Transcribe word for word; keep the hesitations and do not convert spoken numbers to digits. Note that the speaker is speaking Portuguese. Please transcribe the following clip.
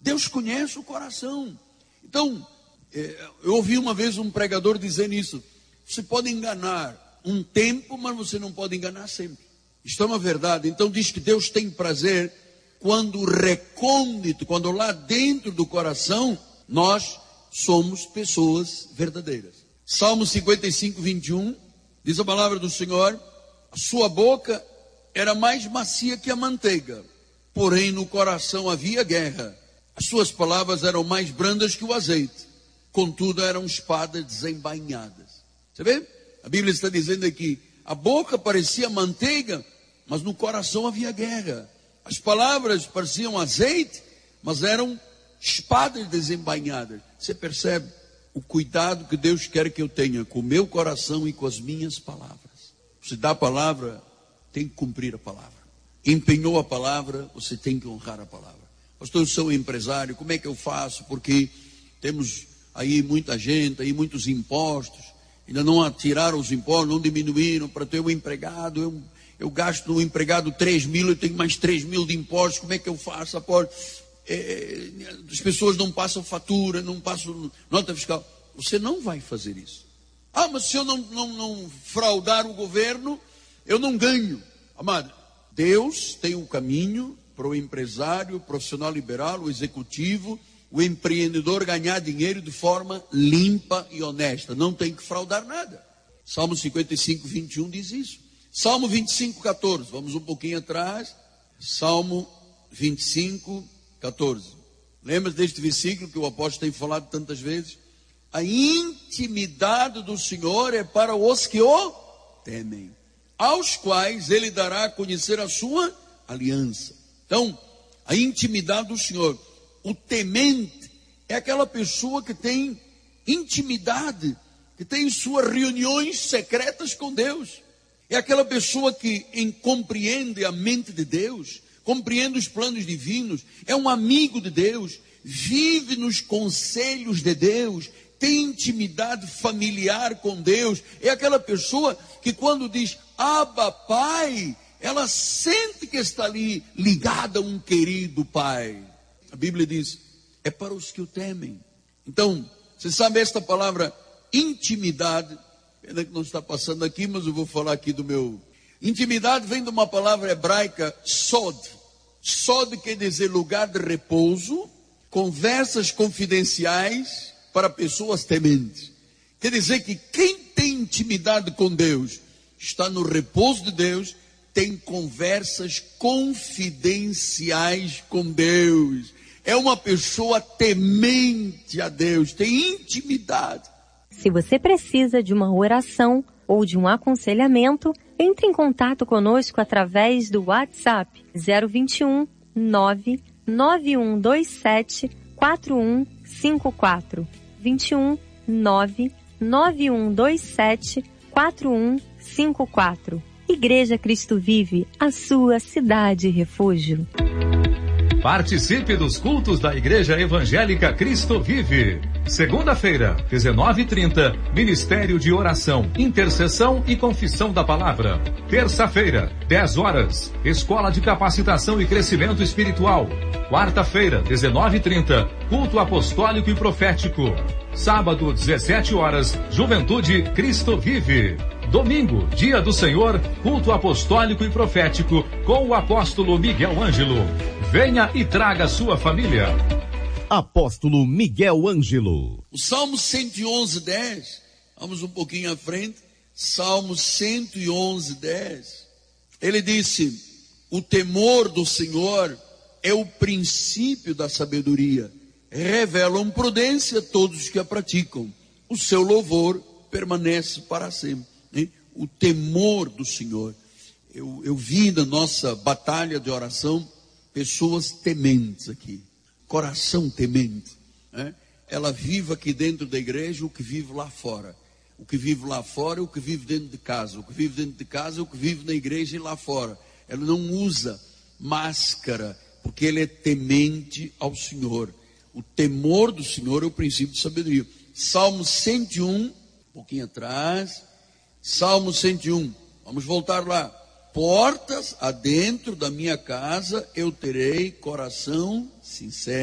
Deus conhece o coração. Então, eu ouvi uma vez um pregador dizendo isso: você pode enganar um tempo, mas você não pode enganar sempre. Isto é uma verdade. Então diz que Deus tem prazer quando recôndito, quando lá dentro do coração nós somos pessoas verdadeiras. Salmo cinquenta e cinco, vinte e um, diz a palavra do Senhor: a sua boca era mais macia que a manteiga, porém no coração havia guerra. As suas palavras eram mais brandas que o azeite, contudo eram espadas desembainhadas. Você vê? A Bíblia está dizendo aqui, a boca parecia manteiga, mas no coração havia guerra. As palavras pareciam azeite, mas eram espadas desembainhadas. Você percebe o cuidado que Deus quer que eu tenha com o meu coração e com as minhas palavras? Você dá a palavra, tem que cumprir a palavra. Empenhou a palavra, você tem que honrar a palavra. Pastor, eu sou empresário, como é que eu faço? Porque temos aí muita gente, aí muitos impostos, ainda não tiraram os impostos, não diminuíram. Para ter um empregado, eu, eu gasto no empregado três mil, eu tenho mais três mil de impostos, como é que eu faço? Após, é, as pessoas não passam fatura, não passam nota fiscal. Você não vai fazer isso. Ah, mas se eu não, não, não fraudar o governo, eu não ganho. Amado, Deus tem um caminho para o empresário, o profissional liberal, o executivo, o empreendedor ganhar dinheiro de forma limpa e honesta. Não tem que fraudar nada. Salmo cinquenta e cinco, vinte e um diz isso. Salmo vinte e cinco, catorze. Vamos um pouquinho atrás. Salmo vinte e cinco, catorze. Lembra deste versículo que o apóstolo tem falado tantas vezes? A intimidade do Senhor é para os que o temem, aos quais ele dará a conhecer a sua aliança. Então, a intimidade do Senhor. O temente é aquela pessoa que tem intimidade, que tem suas reuniões secretas com Deus. É aquela pessoa que em, compreende a mente de Deus, compreende os planos divinos, é um amigo de Deus, vive nos conselhos de Deus, tem intimidade familiar com Deus. É aquela pessoa que quando diz Abba, Pai, ela sente que está ali ligada a um querido Pai. A Bíblia diz, é para os que o temem. Então, você sabe esta palavra intimidade, pena que não está passando aqui, mas eu vou falar aqui do meu. Intimidade vem de uma palavra hebraica, sod. Sod quer dizer lugar de repouso, conversas confidenciais para pessoas tementes. Quer dizer que quem tem intimidade com Deus, está no repouso de Deus, tem conversas confidenciais com Deus. É uma pessoa temente a Deus, tem intimidade. Se você precisa de uma oração ou de um aconselhamento, entre em contato conosco através do WhatsApp zero vinte e um, nove nove um dois sete, quatro um cinco quatro. vinte e um, nove nove um dois sete, quatro um cinco quatro. Igreja Cristo Vive, a sua cidade refúgio. Participe dos cultos da Igreja Evangélica Cristo Vive. Segunda-feira, dezenove e trinta, Ministério de Oração, Intercessão e Confissão da Palavra. Terça-feira, dez horas, Escola de Capacitação e Crescimento Espiritual. Quarta-feira, dezenove e trinta, Culto Apostólico e Profético. Sábado, dezessete horas, Juventude Cristo Vive. Domingo, Dia do Senhor, Culto Apostólico e Profético, com o apóstolo Miguel Ângelo. Venha e traga sua família. Apóstolo Miguel Ângelo. O Salmo cento e onze, dez. Vamos um pouquinho à frente. Salmo cento e onze, dez. Ele disse, o temor do Senhor é o princípio da sabedoria. Revelam prudência todos os que a praticam. O seu louvor permanece para sempre. O temor do Senhor. Eu, eu vi na nossa batalha de oração pessoas tementes aqui, coração temente, né? Ela vive aqui dentro da igreja o que vive lá fora, o que vive lá fora é o que vive dentro de casa, o que vive dentro de casa é o que vive na igreja e lá fora. Ela não usa máscara, porque ele é temente ao Senhor. O temor do Senhor é o princípio de sabedoria. Salmo cento e um, um pouquinho atrás, Salmo cento e um, vamos voltar lá. Portas adentro da minha casa eu terei coração sincero.